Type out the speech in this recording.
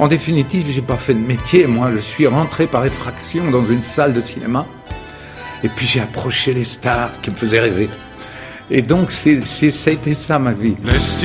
En définitive, j'ai pas fait de métier. Moi, je suis rentré par effraction dans une salle de cinéma. Et puis j'ai approché les stars qui me faisaient rêver. Et donc, ça a été ça ma vie.